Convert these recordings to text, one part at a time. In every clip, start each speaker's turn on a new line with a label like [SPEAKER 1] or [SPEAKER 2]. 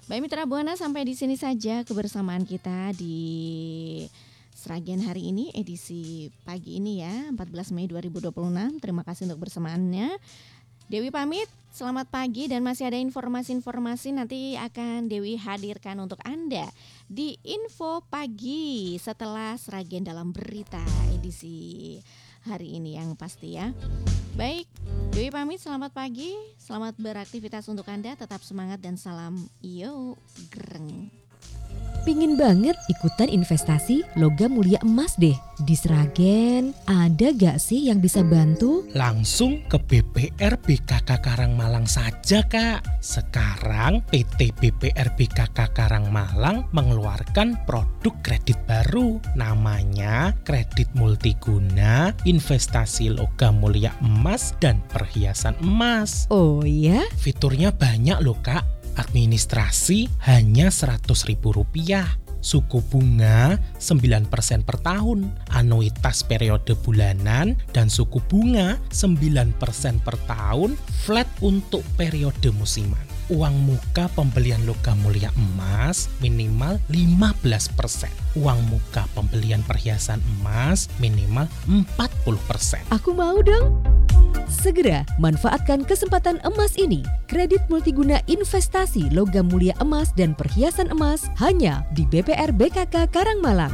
[SPEAKER 1] Baik Mitra Buana, sampai di sini saja kebersamaan kita di Sragen hari ini, edisi pagi ini ya, 14 Mei 2026. Terima kasih untuk bersamaannya. Dewi pamit, selamat pagi, dan masih ada informasi-informasi nanti akan Dewi hadirkan untuk Anda di Info Pagi setelah Sragen dalam Berita edisi hari ini yang pasti ya. Baik, Dewi pamit, selamat pagi, selamat beraktivitas untuk Anda, tetap semangat dan salam yo greng.
[SPEAKER 2] Pingin banget ikutan investasi logam mulia emas deh. Di Sragen ada gak sih yang bisa bantu?
[SPEAKER 3] Langsung ke BPR BKK Karangmalang saja Kak. Sekarang PT BPR BKK Karangmalang mengeluarkan produk kredit baru. Namanya kredit multiguna, investasi logam mulia emas dan perhiasan emas.
[SPEAKER 2] Oh ya?
[SPEAKER 3] Fiturnya banyak loh Kak. Administrasi hanya Rp100.000, suku bunga 9% per tahun, anuitas periode bulanan, dan suku bunga 9% per tahun, flat untuk periode musiman. Uang muka pembelian logam mulia emas minimal 15%. Uang muka pembelian perhiasan emas minimal 40%.
[SPEAKER 2] Aku mau dong. Segera manfaatkan kesempatan emas ini. Kredit multiguna investasi logam mulia emas dan perhiasan emas hanya di BPR BKK Karangmalang.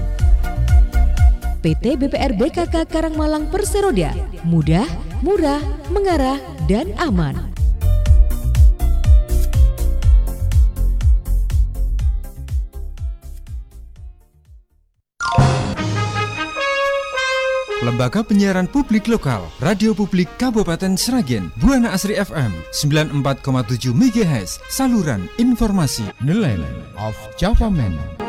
[SPEAKER 2] PT BPR BKK Karangmalang Perseroda. Mudah, murah, mengarah, dan aman.
[SPEAKER 4] Lembaga Penyiaran Publik Lokal, Radio Publik Kabupaten Sragen, Buana Asri FM 94,7 MHz, saluran informasi.
[SPEAKER 5] The Land of Java Man.